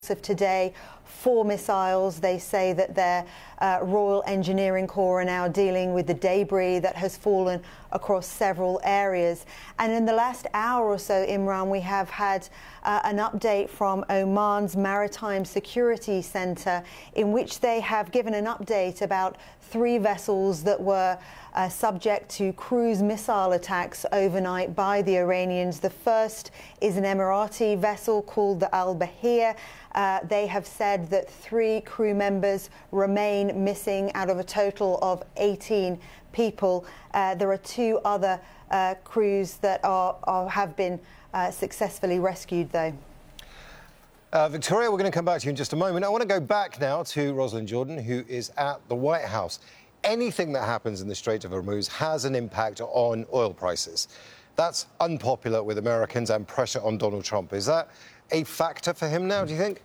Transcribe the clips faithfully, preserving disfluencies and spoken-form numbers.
of today, four missiles. They say that their uh, Royal Engineering Corps are now dealing with the debris that has fallen across several areas. And in the last hour or so, Imran, we have had uh, an update from Oman's Maritime Security Centre, in which they have given an update about three vessels that were uh, subject to cruise missile attacks overnight by the Iranians. The first is an Emirati vessel called the Al Bahir. Uh, they have said that three crew members remain missing out of a total of eighteen people. Uh, there are two other uh, crews that are, are have been uh, successfully rescued, though. Uh, Victoria, we're going to come back to you in just a moment. I want to go back now to Rosalyn Jordan, who is at the White House. Anything that happens in the Strait of Hormuz has an impact on oil prices. That's unpopular with Americans and pressure on Donald Trump. Is that a factor for him now, do you think?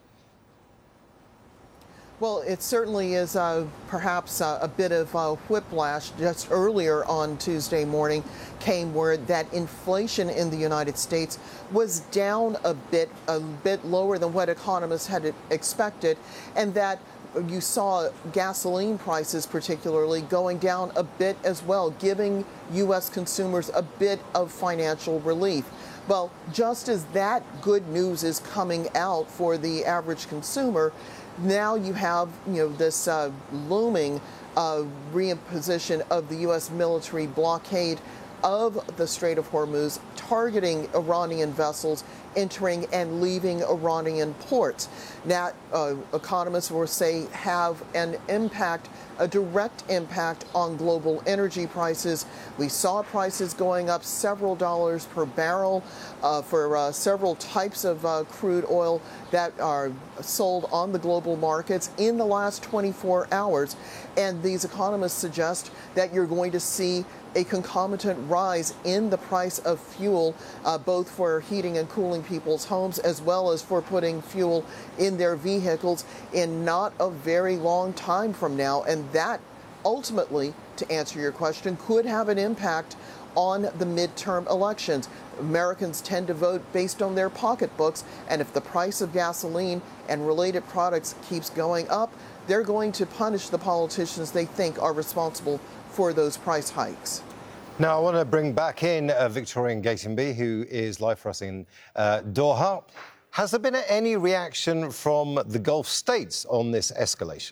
Well, it certainly is uh, perhaps uh, a bit of uh, whiplash. Just earlier on Tuesday morning came word that inflation in the United States was down a bit, a bit lower than what economists had expected, and that you saw gasoline prices particularly going down a bit as well, giving U S consumers a bit of financial relief. Well, just as that good news is coming out for the average consumer, now you have, you know, this uh, looming uh, reimposition of the U S military blockade of the Strait of Hormuz, targeting Iranian vessels entering and leaving Iranian ports. Now, uh, economists will say have an impact, a direct impact on global energy prices. We saw prices going up several dollars per barrel uh, for uh, several types of uh, crude oil that are sold on the global markets in the last twenty-four hours. And these economists suggest that you're going to see a concomitant rise in the price of fuel, uh, both for heating and cooling people's homes, as well as for putting fuel in their vehicles in not a very long time from now. And that ultimately, to answer your question, could have an impact on the midterm elections. Americans tend to vote based on their pocketbooks, and if the price of gasoline and related products keeps going up, they're going to punish the politicians they think are responsible for those price hikes. Now, I want to bring back in uh, Victoria Gatenby, who is live for us in uh, Doha. Has there been any reaction from the Gulf states on this escalation?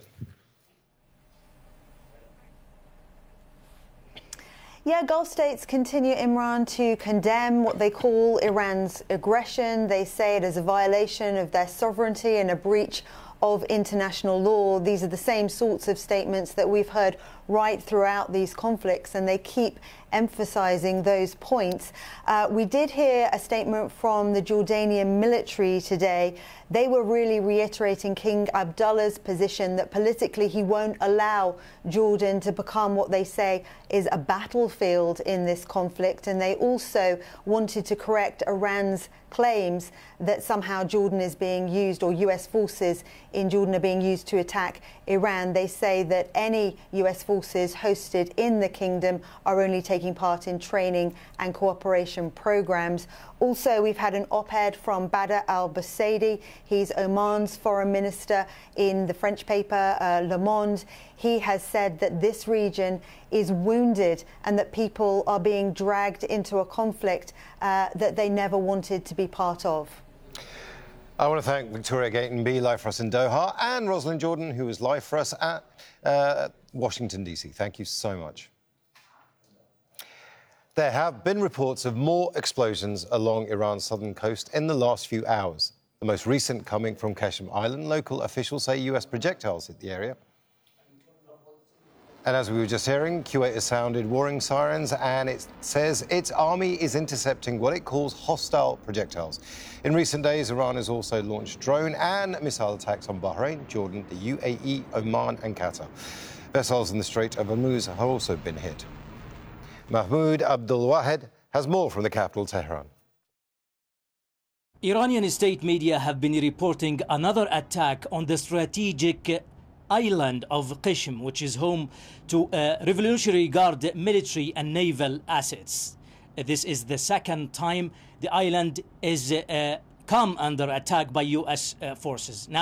Yeah, Gulf states continue, Imran, to condemn what they call Iran's aggression. They say it is a violation of their sovereignty and a breach of international law. These are the same sorts of statements that we've heard right throughout these conflicts, and they keep emphasizing those points. Uh, we did hear a statement from the Jordanian military today. They were really reiterating King Abdullah's position that politically he won't allow Jordan to become what they say is a battlefield in this conflict. And they also wanted to correct Iran's claims that somehow Jordan is being used, or U S forces in Jordan are being used to attack Iran. They say that any U S forces hosted in the kingdom are only taking part in training and cooperation programs. Also, we've had an op-ed from Badr al-Busaidi. He's Oman's foreign minister in the French paper uh, Le Monde. He has said that this region is wounded and that people are being dragged into a conflict uh, that they never wanted to be part of. I want to thank Victoria Gatenby, live for us in Doha, and Rosalyn Jordan, who was live for us at uh, Washington, D C. Thank you so much. There have been reports of more explosions along Iran's southern coast in the last few hours. The most recent coming from Qashm Island. Local officials say U S projectiles hit the area. And as we were just hearing, Kuwait has sounded warning sirens, and it says its army is intercepting what it calls hostile projectiles. In recent days, Iran has also launched drone and missile attacks on Bahrain, Jordan, the U A E, Oman and Qatar. Vessels in the Strait of Hormuz have also been hit. Mahmoud Abdul Wahed has more from the capital, Tehran. Iranian state media have been reporting another attack on the strategic island of Qashm, which is home to uh, Revolutionary Guard military and naval assets. This is the second time the island is uh, come under attack by U S uh, forces. Now